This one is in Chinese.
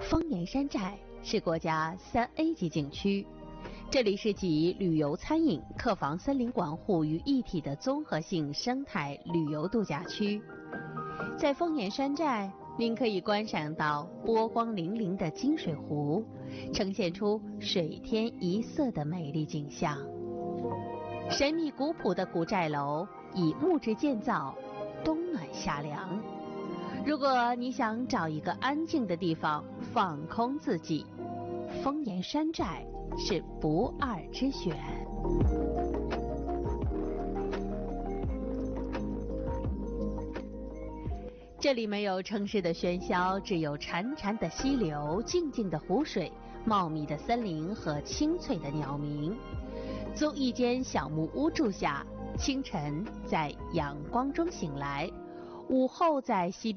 丰岩山寨是国家3A 级景区，这里是集旅游、餐饮、客房、森林管护于一体的综合性生态旅游度假区。在丰岩山寨，您可以观赏到波光粼粼的金水湖，呈现出水天一色的美丽景象。神秘古朴的古寨楼以木质建造，冬暖夏凉。如果你想找一个安静的地方放空自己，丰岩山寨是不二之选。这里没有城市的喧嚣，只有潺潺的溪流、静静的湖水、茂密的森林和清脆的鸟鸣。租一间小木屋住下，清晨在阳光中醒来，午后在溪